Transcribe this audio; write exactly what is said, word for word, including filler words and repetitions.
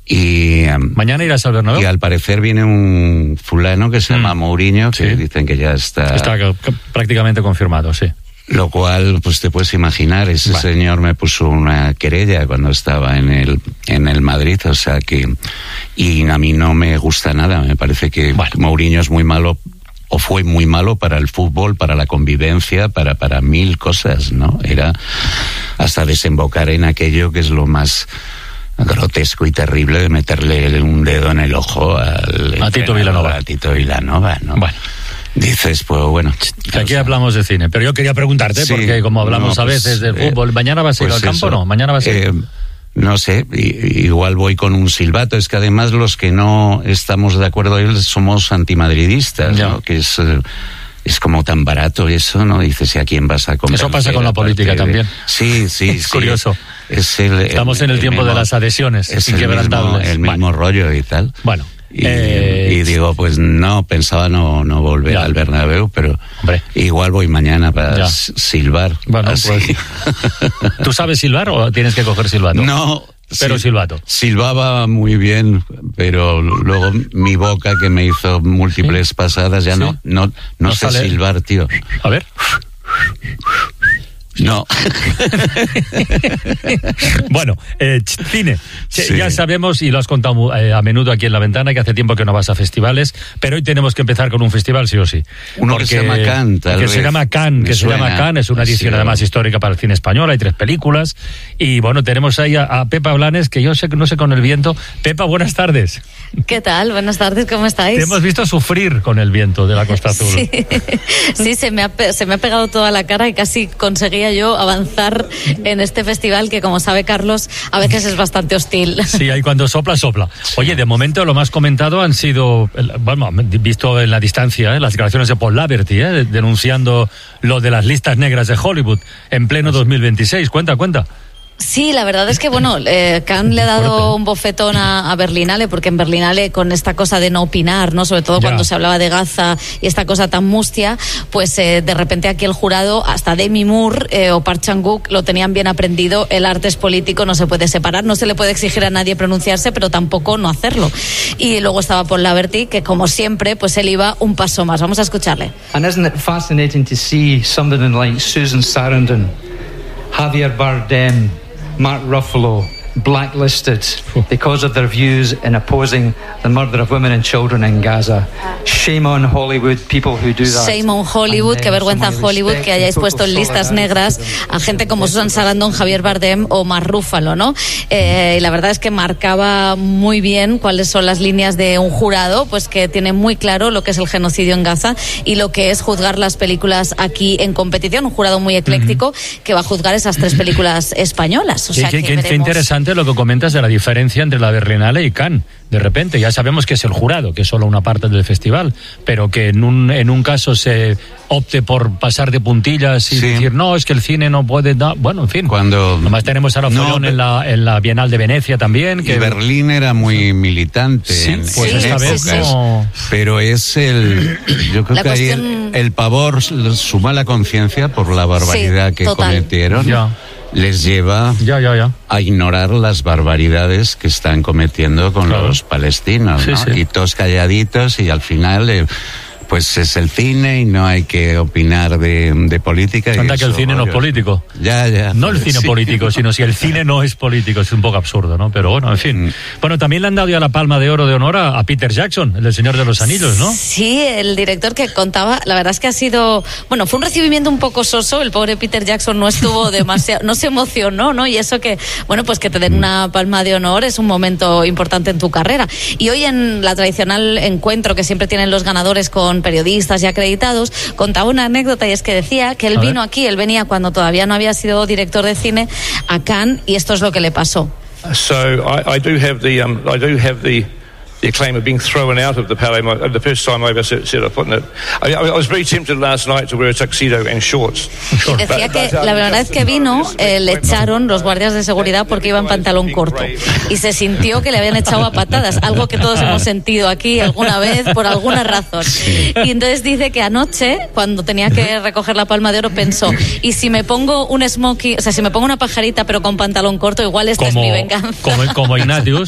Y um, mañana irás al Bernabéu. Y al parecer viene un fulano que se llama mm. Mourinho, que sí. dicen que ya está... Está prácticamente confirmado, sí. Lo cual, pues te puedes imaginar, ese vale. señor me puso una querella cuando estaba en el en el Madrid, o sea que... Y a mí no me gusta nada, me parece que vale. Mourinho es muy malo, o fue muy malo para el fútbol, para la convivencia, para, para mil cosas, ¿no? Era hasta desembocar en aquello que es lo más grotesco y terrible de meterle un dedo en el ojo al a Tito Vilanova. A Tito Vilanova, ¿no? Bueno. Dices, pues bueno... Aquí hablamos de cine, pero yo quería preguntarte, sí, porque como hablamos no, pues, a veces del fútbol, ¿mañana vas a ir pues al campo o no? ¿Mañana vas a ir? Eh, no sé, igual voy con un silbato. Es que además los que no estamos de acuerdo somos antimadridistas, ¿no? Que es... Es como tan barato eso, ¿no? Dices, ¿y a quién vas a convencer? Eso pasa con la política de... también. Sí, sí, es sí. curioso. Es el, Estamos el, en el, el tiempo mismo, de las adhesiones es inquebrantables. El mismo, el mismo bueno. rollo y tal. Bueno. Y, eh... y digo, pues no, pensaba no, no volver ya. al Bernabéu, pero Hombre. igual voy mañana para ya. silbar. Bueno, así. Pues, ¿tú sabes silbar o tienes que coger silbato? No. Pero sí, silbato. Silbaba muy bien, pero luego mi boca, que me hizo múltiples ¿Sí? pasadas, ya ¿Sí? no, no, no, no sé sale... silbar, tío. A ver. No. Bueno, eh, cine. Sí. Ya sabemos, y lo has contado eh, a menudo aquí en La Ventana, que hace tiempo que no vas a festivales, pero hoy tenemos que empezar con un festival, sí o sí. Uno Porque, que se llama Cannes, tal Que vez. se llama Cannes, que suena. se llama Cannes, es una edición además histórica para el cine español, hay tres películas, y bueno, tenemos ahí a, a Pepa Blanes, que yo sé que no sé con el viento. Pepa, buenas tardes. ¿Qué tal? Buenas tardes, ¿cómo estáis? Te hemos visto sufrir con el viento de la Costa Azul. Sí, sí se, me ha, se me ha pegado toda la cara y casi conseguía yo avanzar en este festival que, como sabe Carlos, a veces es bastante hostil. Sí, ahí cuando sopla, sopla. Oye, de momento lo más comentado han sido, bueno, visto en la distancia, ¿eh? las declaraciones de Paul Laverty, ¿eh? denunciando lo de las listas negras de Hollywood en pleno dos mil veintiséis. Cuenta, cuenta. Sí, la verdad es que, bueno, eh, Cannes le ha dado un bofetón a, a Berlinale, porque en Berlinale, con esta cosa de no opinar, ¿no? Sobre todo cuando ya. se hablaba de Gaza y esta cosa tan mustia, pues eh, de repente aquí el jurado, hasta Demi Moore eh, o Park Chan-wook lo tenían bien aprendido. El arte es político, no se puede separar, no se le puede exigir a nadie pronunciarse, pero tampoco no hacerlo. Y luego estaba Paul Laverty, que como siempre, pues él iba un paso más. Vamos a escucharle. And isn't it fascinating to see somebody like Susan Sarandon, Javier Bardem, Mark Ruffalo blacklisted because of their views in opposing the murder of women and children in Gaza. Shame on Hollywood, people who do that. Shame on Hollywood, qué vergüenza Hollywood que hayáis puesto en listas negras a gente como Susan Sarandon, Javier Bardem o Mark Ruffalo, ¿no? Eh, y la verdad es que marcaba muy bien cuáles son las líneas de un jurado, pues que tiene muy claro lo que es el genocidio en Gaza y lo que es juzgar las películas aquí en competición. Un jurado muy ecléctico uh-huh. que va a juzgar esas tres películas españolas. O sea, qué, que qué, qué interesante lo que comentas de la diferencia entre la Berlinale y Cannes. De repente, ya sabemos que es el jurado, que es solo una parte del festival, pero que en un, en un caso se opte por pasar de puntillas y sí. decir, no, es que el cine no puede dar... Bueno, en fin. Cuando... Además tenemos a Follón no, en, la, en la Bienal de Venecia también. Que... Y Berlín era muy militante. Sí, en, pues en esta épocas, vez no... Pero es el... Yo creo la que cuestión... ahí el, el pavor, su mala conciencia por la barbaridad sí, que total. cometieron... Ya. les lleva ya, ya, ya. a ignorar las barbaridades que están cometiendo con claro. los palestinos, sí, ¿no? Sí. Y todos calladitos y al final... Eh, pues es el cine y no hay que opinar de, de política. Anda y que el cine no es político. Ya, ya. No el cine sí. político, sino si el cine no es político. Es un poco absurdo, ¿no? Pero bueno, en fin. Mm. Bueno, también le han dado ya la Palma de Oro de honor a, a Peter Jackson, el del Señor de los Anillos, ¿no? Sí, el director que contaba, la verdad es que ha sido... Bueno, fue un recibimiento un poco soso. El pobre Peter Jackson no estuvo demasiado... no se emocionó, ¿no? Y eso que, bueno, pues que te den una Palma de Honor es un momento importante en tu carrera. Y hoy en la tradicional encuentro que siempre tienen los ganadores con periodistas y acreditados, contaba una anécdota y es que decía que él vino aquí, él venía cuando todavía no había sido director de cine a Cannes y esto es lo que le pasó. So I, I do have the um, I do have the the acclaim of being thrown out of the Palais. The first time I ever set, set up on it. I, I was very tempted last night to wear a tuxedo and shorts. Y decía que la verdad es que vino, eh, le echaron los guardias de seguridad porque iba en pantalón corto y se sintió que le habían echado a patadas, algo que todos hemos sentido aquí alguna vez por alguna razón. Y entonces dice que anoche, cuando tenía que recoger la Palma de Oro, pensó, y si me pongo un smoking, o sea, si me pongo una pajarita pero con pantalón corto, igual esta como, es mi venganza. Como, como Ignatius.